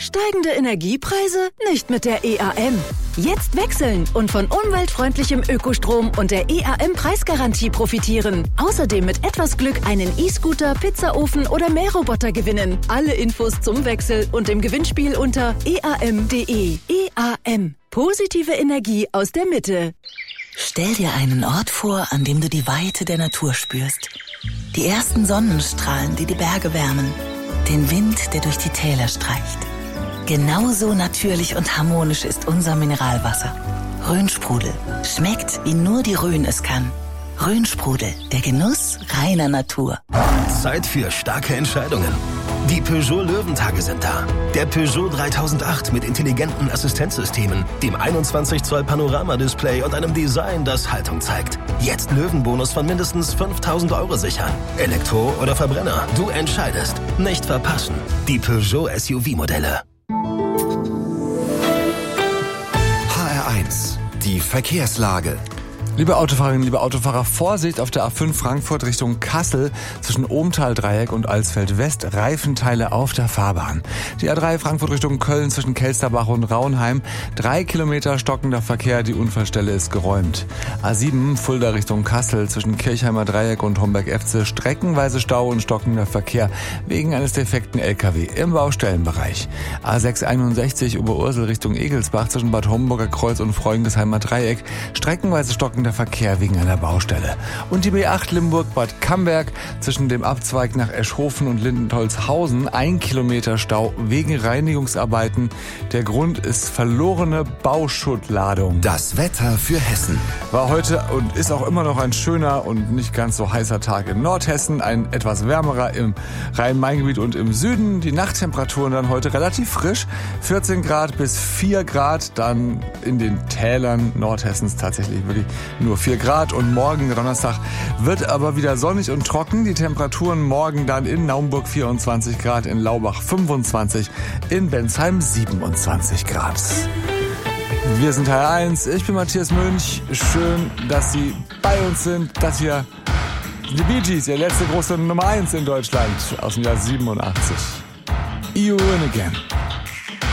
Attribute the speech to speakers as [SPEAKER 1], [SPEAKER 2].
[SPEAKER 1] Steigende Energiepreise? Nicht mit der EAM. Jetzt wechseln und von umweltfreundlichem Ökostrom und der EAM-Preisgarantie profitieren. Außerdem mit etwas Glück einen E-Scooter, Pizzaofen oder Mähroboter gewinnen. Alle Infos zum Wechsel und im Gewinnspiel unter eam.de. EAM. Positive Energie aus der Mitte.
[SPEAKER 2] Stell dir einen Ort vor, an dem du die Weite der Natur spürst. Die ersten Sonnenstrahlen, die die Berge wärmen. Den Wind, der durch die Täler streicht. Genauso natürlich und harmonisch ist unser Mineralwasser. Rhönsprudel. Schmeckt, wie nur die Rhön es kann. Rhönsprudel. Der Genuss reiner Natur.
[SPEAKER 3] Zeit für starke Entscheidungen. Die Peugeot Löwentage sind da. Der Peugeot 3008 mit intelligenten Assistenzsystemen, dem 21 Zoll Panoramadisplay und einem Design, das Haltung zeigt. Jetzt Löwenbonus von mindestens 5.000 € sichern. Elektro oder Verbrenner, du entscheidest. Nicht verpassen. Die Peugeot SUV-Modelle.
[SPEAKER 4] HR1, die Verkehrslage.
[SPEAKER 5] Liebe Autofahrerinnen, liebe Autofahrer, Vorsicht auf der A5 Frankfurt Richtung Kassel zwischen Ohmtal-Dreieck und Alsfeld-West, Reifenteile auf der Fahrbahn. Die A3 Frankfurt Richtung Köln zwischen Kelsterbach und Raunheim, 3 Kilometer stockender Verkehr, die Unfallstelle ist geräumt. A7 Fulda Richtung Kassel zwischen Kirchheimer Dreieck und Homberg-Efze, streckenweise Stau und stockender Verkehr wegen eines defekten LKW im Baustellenbereich. A6 61 Oberursel Richtung Egelsbach zwischen Bad Homburger Kreuz und Freundesheimer Dreieck, streckenweise stockender Verkehr wegen einer Baustelle. Und die B8 Limburg-Bad Camberg zwischen dem Abzweig nach Eschhofen und Lindentolzhausen, 1 Kilometer Stau wegen Reinigungsarbeiten. Der Grund ist verlorene Bauschuttladung.
[SPEAKER 4] Das Wetter für Hessen.
[SPEAKER 5] War heute und ist auch immer noch ein schöner und nicht ganz so heißer Tag in Nordhessen, ein etwas wärmerer im Rhein-Main-Gebiet und im Süden. Die Nachttemperaturen dann heute relativ frisch, 14 Grad bis 4 Grad, dann in den Tälern Nordhessens tatsächlich wirklich nur 4 Grad und morgen Donnerstag wird aber wieder sonnig und trocken. Die Temperaturen morgen dann in Naumburg 24 Grad, in Laubach 25, in Bensheim 27 Grad. Wir sind HR1, ich bin Matthias Münch. Schön, dass Sie bei uns sind. Das hier die Bee Gees, ihr letzte große Nummer 1 in Deutschland aus dem Jahr 87. You in again.